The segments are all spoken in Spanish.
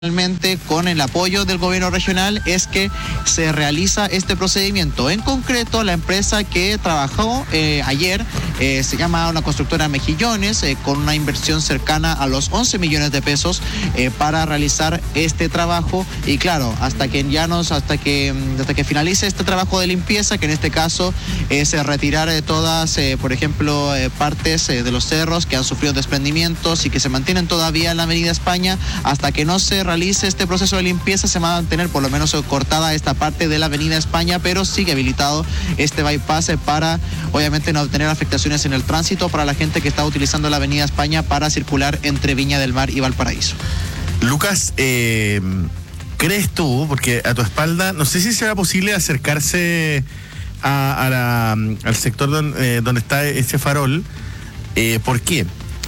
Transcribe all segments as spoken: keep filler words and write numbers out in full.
Con el apoyo del gobierno regional es que se realiza este procedimiento. En concreto, la empresa que trabajó eh, ayer eh, se llama una constructora Mejillones, eh, con una inversión cercana a los once millones de pesos eh, para realizar este trabajo. Y claro, hasta que ya nos, hasta que hasta que finalice este trabajo de limpieza, que en este caso es eh, retirar eh, todas, eh, por ejemplo, eh, partes eh, de los cerros que han sufrido desprendimientos y que se mantienen todavía en la Avenida España, hasta que no se realice este proceso de limpieza, se va a mantener por lo menos cortada esta parte de la Avenida España, pero sigue habilitado este bypass para, obviamente, no tener afectaciones en el tránsito para la gente que está utilizando la Avenida España para circular entre Viña del Mar y Valparaíso. Lucas, eh, ¿crees tú, porque a tu espalda, no sé si será posible acercarse a, a la, al sector don, eh, donde está ese farol? Eh, ¿Por qué?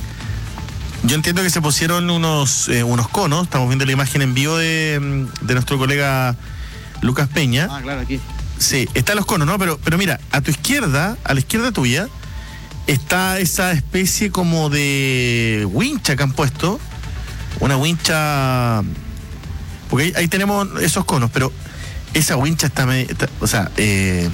Yo entiendo que se pusieron unos eh, unos conos, estamos viendo la imagen en vivo de, de nuestro colega Lucas Peña. Ah, claro, aquí. Sí, están los conos, ¿no? Pero, pero mira, a tu izquierda, a la izquierda tuya, está esa especie como de wincha que han puesto. Una wincha, porque ahí, ahí tenemos esos conos, pero esa wincha está, está o sea, eh,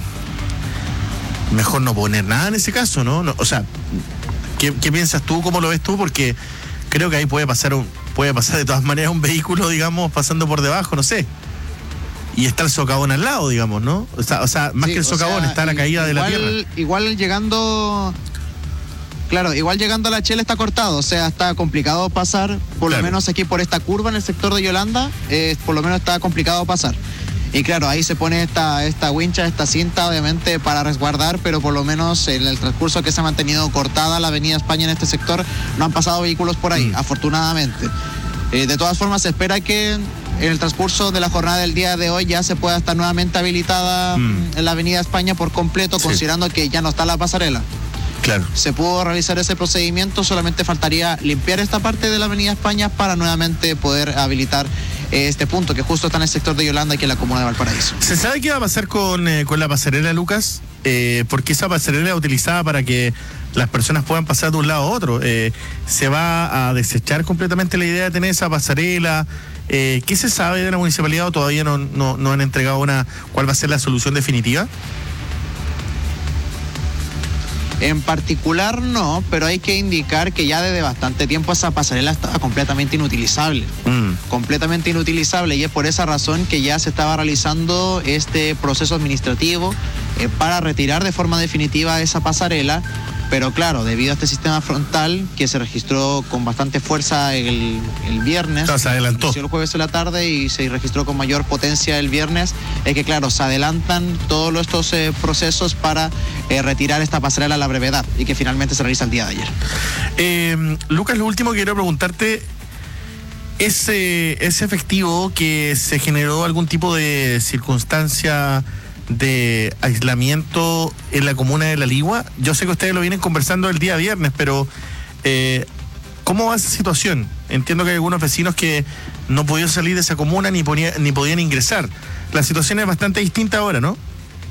mejor no poner nada en ese caso, ¿no? no o sea, ¿qué, ¿qué piensas tú? ¿Cómo lo ves tú? Porque creo que ahí puede pasar un, puede pasar de todas maneras un vehículo, digamos, pasando por debajo, no sé. Y está el socavón al lado, digamos, ¿no? O sea, o sea más sí, que el socavón, sea, está la caída igual, de la tierra. Igual llegando... Claro, igual llegando a la Chela está cortado, o sea, está complicado pasar, por claro. lo menos aquí por esta curva en el sector de Yolanda, eh, por lo menos está complicado pasar. Y claro, ahí se pone esta, esta wincha, esta cinta, obviamente, para resguardar, pero por lo menos en el transcurso que se ha mantenido cortada la Avenida España en este sector, no han pasado vehículos por ahí, mm. afortunadamente. Eh, de todas formas, se espera que en el transcurso de la jornada del día de hoy ya se pueda estar nuevamente habilitada mm. en la Avenida España por completo, sí. considerando que ya no está la pasarela. Claro. Se pudo realizar ese procedimiento, solamente faltaría limpiar esta parte de la Avenida España para nuevamente poder habilitar este punto que justo está en el sector de Yolanda, aquí en la comuna de Valparaíso. ¿Se sabe qué va a pasar con, eh, con la pasarela, Lucas? Eh, porque esa pasarela es utilizada para que las personas puedan pasar de un lado a otro. Eh, ¿Se va a desechar completamente la idea de tener esa pasarela? Eh, ¿Qué se sabe de la municipalidad o todavía no, no, no han entregado una cuál va a ser la solución definitiva? En particular no, pero hay que indicar que ya desde bastante tiempo esa pasarela estaba completamente inutilizable. Mm. Completamente inutilizable, y es por esa razón que ya se estaba realizando este proceso administrativo eh, para retirar de forma definitiva esa pasarela. Pero claro, debido a este sistema frontal que se registró con bastante fuerza el, el viernes, claro, se adelantó. Inició el jueves en la tarde y se registró con mayor potencia el viernes, es que claro, se adelantan todos estos eh, procesos para eh, retirar esta pasarela a la brevedad y que finalmente se realiza el día de ayer. Eh, Lucas, lo último que quiero preguntarte, ¿es, eh, ¿es efectivo que se generó algún tipo de circunstancia de aislamiento en la comuna de La Ligua? Yo sé que ustedes lo vienen conversando el día viernes, pero eh, ¿cómo va esa situación? Entiendo que hay algunos vecinos que no pudieron salir de esa comuna ni, ponía, ni podían ingresar. La situación es bastante distinta ahora, ¿no?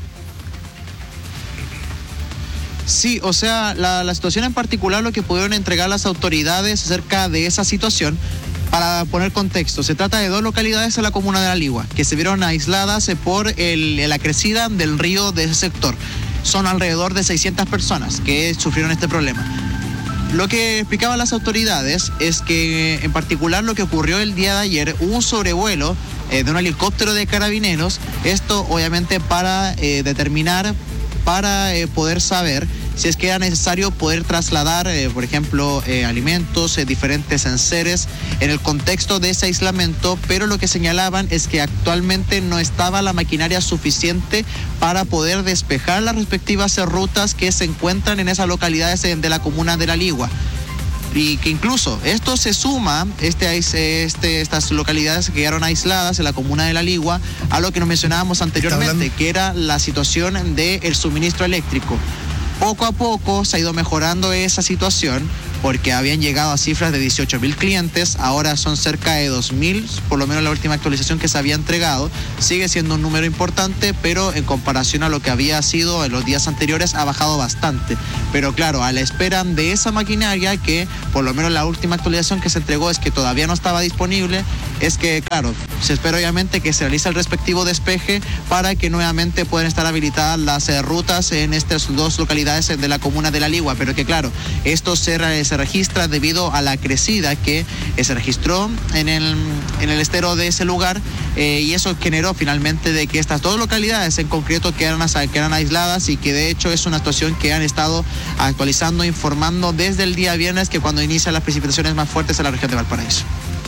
Sí, o sea, la, la situación en particular, lo que pudieron entregar las autoridades acerca de esa situación, para poner contexto, se trata de dos localidades en la comuna de La Ligua que se vieron aisladas por el, la crecida del río de ese sector. Son alrededor de seiscientas personas que sufrieron este problema. Lo que explicaban las autoridades es que en particular lo que ocurrió el día de ayer, hubo un sobrevuelo eh, de un helicóptero de carabineros, esto obviamente para eh, determinar, para eh, poder saber si es que era necesario poder trasladar, eh, por ejemplo, eh, alimentos, eh, diferentes enseres en el contexto de ese aislamiento, pero lo que señalaban es que actualmente no estaba la maquinaria suficiente para poder despejar las respectivas rutas que se encuentran en esas localidades de la comuna de La Ligua. Y que incluso esto se suma, este, este, estas localidades que quedaron aisladas en la comuna de La Ligua, a lo que nos mencionábamos anteriormente, que era la situación del suministro eléctrico. Poco a poco se ha ido mejorando esa situación, porque habían llegado a cifras de dieciocho mil clientes, ahora son cerca de dos mil, por lo menos la última actualización que se había entregado. Sigue siendo un número importante, pero en comparación a lo que había sido en los días anteriores ha bajado bastante. Pero claro, a la espera de esa maquinaria, que por lo menos la última actualización que se entregó es que todavía no estaba disponible, es que claro, se espera obviamente que se realice el respectivo despeje para que nuevamente puedan estar habilitadas las eh, rutas en estas dos localidades de la comuna de La Ligua, pero que claro, esto se, se registra debido a la crecida que eh, se registró en el, en el estero de ese lugar, eh, y eso generó finalmente de que estas dos localidades en concreto quedaran, quedaran aisladas, y que de hecho es una situación que han estado actualizando, informando desde el día viernes, que cuando inician las precipitaciones más fuertes en la región de Valparaíso.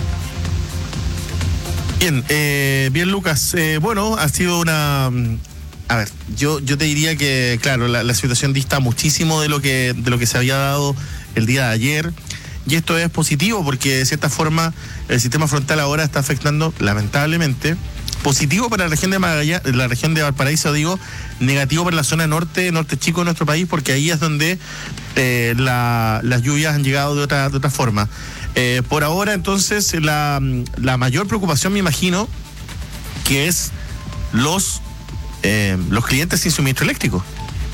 Bien, eh, bien Lucas, eh, bueno, ha sido una... A ver, yo, yo te diría que, claro, la, la situación dista muchísimo de lo que de lo que se había dado el día de ayer, y esto es positivo porque de cierta forma el sistema frontal ahora está afectando, lamentablemente, positivo para la región de Magallanes, la región de Valparaíso, digo, negativo para la zona norte, norte chico de nuestro país, porque ahí es donde eh, la, las lluvias han llegado de otra, de otra forma. Eh, por ahora, entonces, la, la mayor preocupación, me imagino, que es los, eh, los clientes sin suministro eléctrico.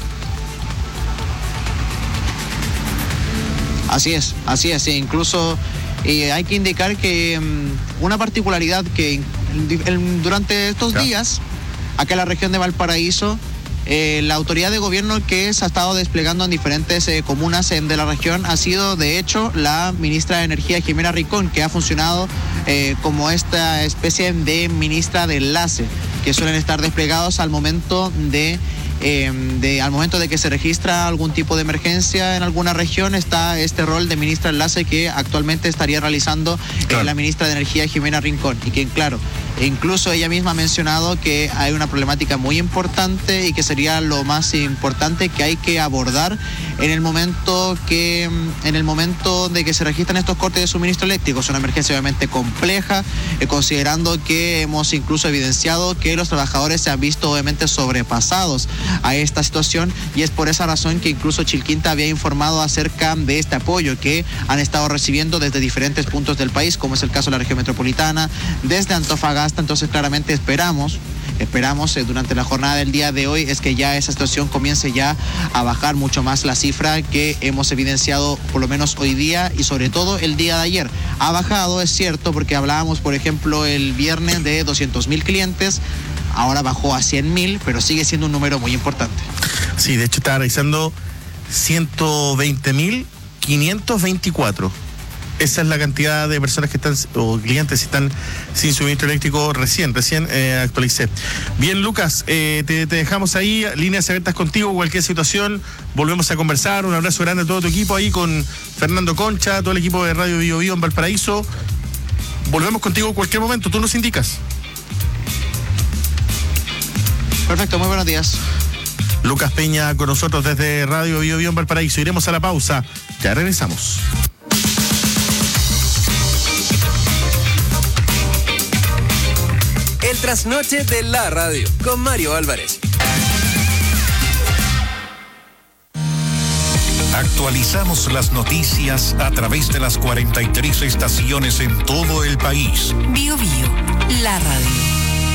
Así es, así es, e incluso eh, hay que indicar que um, una particularidad que el, durante estos claro. días, acá en la región de Valparaíso, Eh, la autoridad de gobierno que se ha estado desplegando en diferentes eh, comunas eh, de la región ha sido de hecho la ministra de Energía, Jimena Rincón, que ha funcionado eh, como esta especie de ministra de enlace, que suelen estar desplegados al momento de Eh, de, al momento de que se registra algún tipo de emergencia en alguna región. Está este rol de ministra enlace que actualmente estaría realizando claro. eh, la ministra de Energía, Jimena Rincón, y que claro, incluso ella misma ha mencionado que hay una problemática muy importante y que sería lo más importante que hay que abordar en el momento que en el momento de que se registran estos cortes de suministro eléctrico. Es una emergencia obviamente compleja, eh, considerando que hemos incluso evidenciado que los trabajadores se han visto obviamente sobrepasados a esta situación, y es por esa razón que incluso Chilquinta había informado acerca de este apoyo que han estado recibiendo desde diferentes puntos del país, como es el caso de la región metropolitana, desde Antofagasta. Entonces claramente esperamos Esperamos eh, durante la jornada del día de hoy es que ya esa situación comience ya a bajar mucho más la cifra que hemos evidenciado por lo menos hoy día, y sobre todo el día de ayer. Ha bajado, es cierto, porque hablábamos por ejemplo el viernes de doscientos mil clientes, ahora bajó a cien mil, pero sigue siendo un número muy importante. Sí, de hecho estaba revisando ciento veinte mil quinientos veinticuatro. Esa es la cantidad de personas que están, o clientes que están sin suministro eléctrico recién, recién eh, actualicé. Bien, Lucas, eh, te, te dejamos ahí, líneas abiertas contigo, cualquier situación, volvemos a conversar. Un abrazo grande a todo tu equipo ahí con Fernando Concha, todo el equipo de Radio Bio Bio en Valparaíso. Volvemos contigo en cualquier momento, tú nos indicas. Perfecto, muy buenos días. Lucas Peña con nosotros desde Radio Bio Bio en Valparaíso. Iremos a la pausa, ya regresamos. El trasnoche de la radio con Mario Álvarez. Actualizamos las noticias a través de las cuarenta y tres estaciones en todo el país. Bio Bio, la radio.